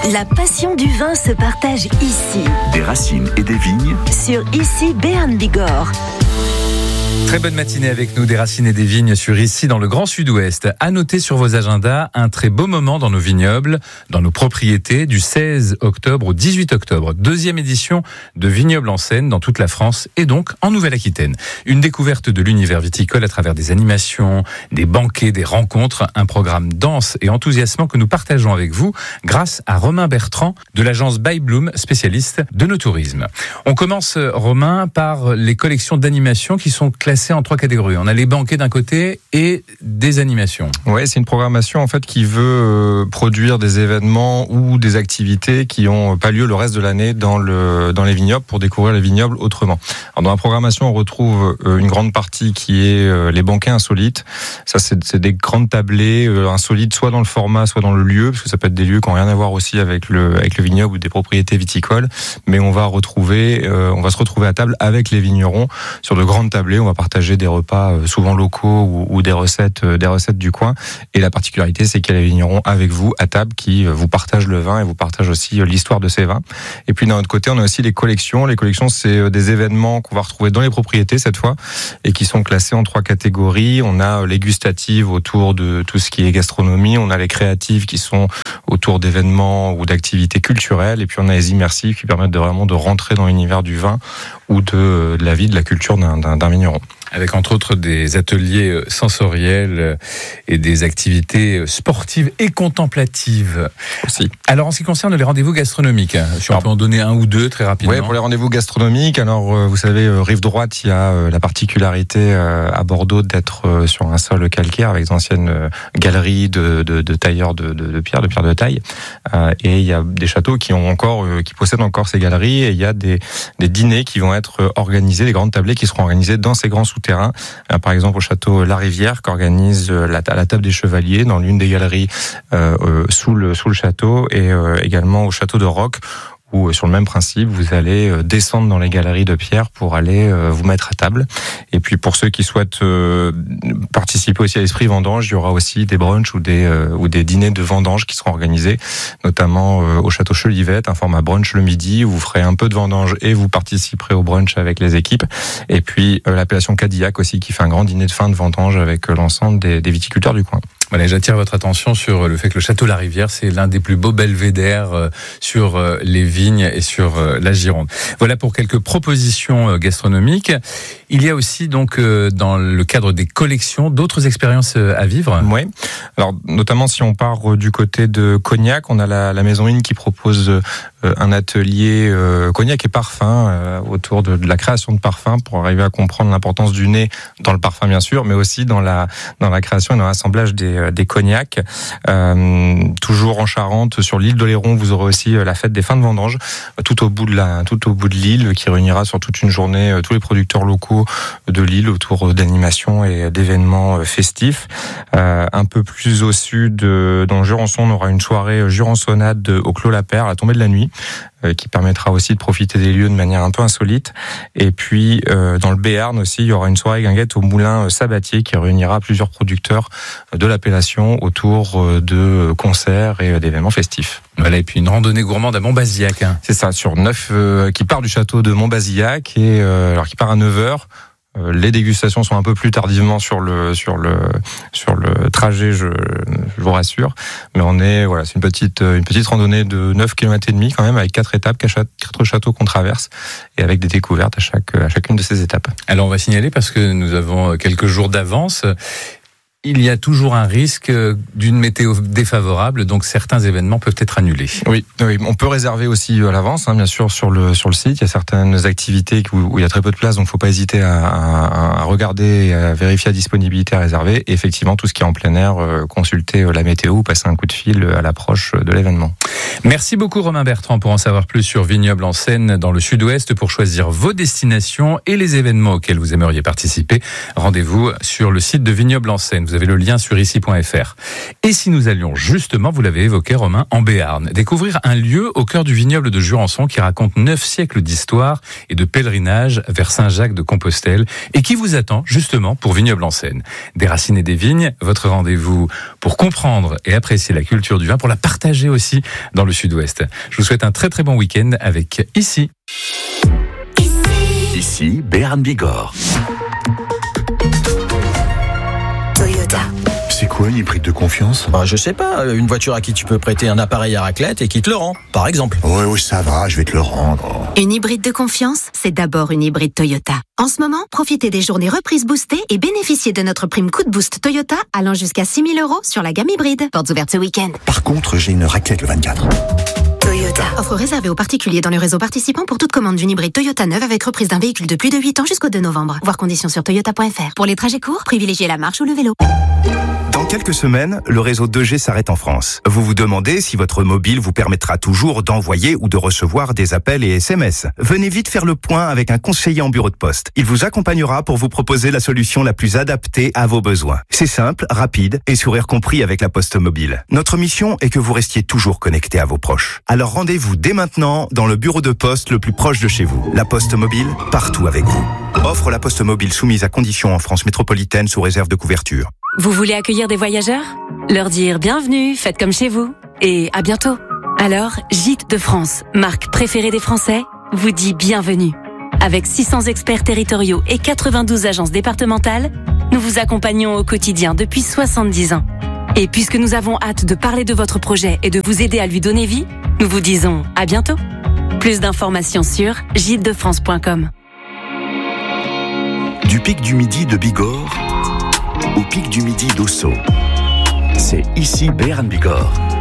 La passion du vin se partage ici. Des racines et des vignes. Sur Ici Béarn Bigorre. Très bonne matinée avec nous, des racines et des vignes sur Ici dans le Grand Sud-Ouest. À noter sur vos agendas un très beau moment dans nos vignobles, dans nos propriétés, du 16 octobre au 18 octobre. 2e édition de Vignobles en scène dans toute la France et donc en Nouvelle-Aquitaine. Une découverte de l'univers viticole à travers des animations, des banquets, des rencontres, un programme dense et enthousiasmant que nous partageons avec vous grâce à Romain Bertrand de l'agence By Bloom, spécialiste de nos tourismes. On commence, Romain, par les collections d'animation qui sont classées en 3 catégories. On a les banquets d'un côté et des animations. Ouais, c'est une programmation en fait qui veut produire des événements ou des activités qui n'ont pas lieu le reste de l'année dans les vignobles pour découvrir les vignobles autrement. Alors dans la programmation, on retrouve une grande partie qui est les banquets insolites. Ça, c'est des grandes tablées insolites, soit dans le format, soit dans le lieu, parce que ça peut être des lieux qui n'ont rien à voir aussi avec le vignoble ou des propriétés viticoles. Mais on va se retrouver à table avec les vignerons sur de grandes tablées. On va partager des repas souvent locaux ou des recettes du coin. Et la particularité, c'est qu'il y a les vignerons avec vous à table qui vous partagent le vin et vous partagent aussi l'histoire de ces vins. Et puis d'un autre côté, on a aussi les collections. Les collections, c'est des événements qu'on va retrouver dans les propriétés cette fois et qui sont classés en 3 catégories. On a les gustatives autour de tout ce qui est gastronomie. On a les créatives qui sont autour d'événements ou d'activités culturelles. Et puis on a les immersives qui permettent vraiment de rentrer dans l'univers du vin ou de la vie, de la culture d'un vigneron. Avec entre autres des ateliers sensoriels et des activités sportives et contemplatives aussi. Alors en ce qui concerne les rendez-vous gastronomiques, si on peut en donner un ou deux très rapidement. Oui, pour les rendez-vous gastronomiques, alors vous savez, rive droite, il y a la particularité à Bordeaux d'être sur un sol calcaire avec d'anciennes galeries de tailleurs de pierre de taille. Et il y a des châteaux qui possèdent encore ces galeries et il y a des dîners qui vont être organisés, des grandes tablées qui seront organisées dans ces grands souterrains. Par exemple au château La Rivière qui organise la table des chevaliers dans l'une des galeries sous le château et également au château de Roques où sur le même principe, vous allez descendre dans les galeries de pierre pour aller vous mettre à table. Et puis pour ceux qui souhaitent participer aussi à l'esprit vendange, il y aura aussi des brunchs ou des dîners de vendange qui seront organisés, notamment au château Chelivette, un format brunch le midi où vous ferez un peu de vendange et vous participerez au brunch avec les équipes. Et puis l'appellation Cadillac aussi qui fait un grand dîner de fin de vendange avec l'ensemble des viticulteurs du coin. Voilà, j'attire votre attention sur le fait que le château La Rivière, c'est l'un des plus beaux belvédères sur les vignes et sur la Gironde. Voilà pour quelques propositions gastronomiques. Il y a aussi donc dans le cadre des collections d'autres expériences à vivre. Oui. Alors notamment si on part du côté de Cognac, on a la Maison Inn qui propose un atelier cognac et parfum autour de la création de parfums pour arriver à comprendre l'importance du nez dans le parfum bien sûr, mais aussi dans la création et dans l'assemblage des cognacs. Toujours en Charente, sur l'île d'Oléron, vous aurez aussi la fête des fins de vendange tout au bout de l'île qui réunira sur toute une journée tous les producteurs locaux de l'île autour d'animations et d'événements festifs. Un peu plus au sud, dans le Jurançon, on aura une soirée jurançonnade au Clos La Perle à la tombée de la nuit qui permettra aussi de profiter des lieux de manière un peu insolite. Et puis dans le Béarn aussi, il y aura une soirée guinguette au moulin Sabatier qui réunira plusieurs producteurs de l'appellation autour de concerts et d'événements festifs. Voilà, et puis une randonnée gourmande à Montbazillac. C'est ça, sur 9 qui part du château de Montbazillac et alors qui part à 9h. Les dégustations sont un peu plus tardivement sur le trajet, je vous rassure. Mais c'est une petite randonnée de 9 km et demi quand même, avec 4 étapes, 4 châteaux qu'on traverse et avec des découvertes à chacune de ces étapes. Alors on va signaler parce que nous avons quelques jours d'avance. Il y a toujours un risque d'une météo défavorable, donc certains événements peuvent être annulés. Oui, on peut réserver aussi à l'avance, bien sûr, sur le site. Il y a certaines activités où il y a très peu de place, donc il ne faut pas hésiter à regarder et à vérifier la disponibilité à réserver. Et effectivement, tout ce qui est en plein air, consulter la météo, passer un coup de fil à l'approche de l'événement. Merci beaucoup Romain Bertrand pour en savoir plus sur Vignobles en scène dans le Sud-Ouest. Pour choisir vos destinations et les événements auxquels vous aimeriez participer, rendez-vous sur le site de Vignobles en scène. Vous avez le lien sur ici.fr. Et si nous allions justement, vous l'avez évoqué Romain, en Béarn, découvrir un lieu au cœur du vignoble de Jurançon qui raconte 9 siècles d'histoire et de pèlerinage vers Saint-Jacques-de-Compostelle et qui vous attend justement pour Vignoble en Seine. Des racines et des vignes, votre rendez-vous pour comprendre et apprécier la culture du vin, pour la partager aussi dans le Sud-Ouest. Je vous souhaite un très très bon week-end avec Ici. Ici, Béarn Bigorre. Toyota. C'est quoi une hybride de confiance? Je sais pas, une voiture à qui tu peux prêter un appareil à raclette et qui te le rend, par exemple. Ouais, ça va, je vais te le rendre. Une hybride de confiance, c'est d'abord une hybride Toyota. En ce moment, profitez des journées reprises boostées et bénéficiez de notre prime coup de boost Toyota allant jusqu'à 6 000 € sur la gamme hybride. Portes ouvertes ce week-end. Par contre, j'ai une raclette le 24. Toyota. Offre réservée aux particuliers dans le réseau participant pour toute commande d'une hybride Toyota neuve avec reprise d'un véhicule de plus de 8 ans jusqu'au 2 novembre. Voir conditions sur toyota.fr. Pour les trajets courts, privilégiez la marche ou le vélo. Dans quelques semaines, le réseau 2G s'arrête en France. Vous vous demandez si votre mobile vous permettra toujours d'envoyer ou de recevoir des appels et SMS. Venez vite faire le point avec un conseiller en bureau de poste. Il vous accompagnera pour vous proposer la solution la plus adaptée à vos besoins. C'est simple, rapide et sourire compris avec la Poste Mobile. Notre mission est que vous restiez toujours connecté à vos proches. Alors rendez-vous dès maintenant dans le bureau de poste le plus proche de chez vous. La Poste Mobile, partout avec vous. Offre la Poste Mobile soumise à conditions en France métropolitaine sous réserve de couverture. Vous voulez accueillir des voyageurs? Leur dire bienvenue, faites comme chez vous. Et à bientôt. Alors, Gîtes de France, marque préférée des Français, vous dit bienvenue. Avec 600 experts territoriaux et 92 agences départementales, nous vous accompagnons au quotidien depuis 70 ans. Et puisque nous avons hâte de parler de votre projet et de vous aider à lui donner vie, nous vous disons à bientôt. Plus d'informations sur gîtesdefrance.com. Du pic du Midi de Bigorre au pic du Midi d'Ossau. C'est ici Béarn Bigorre.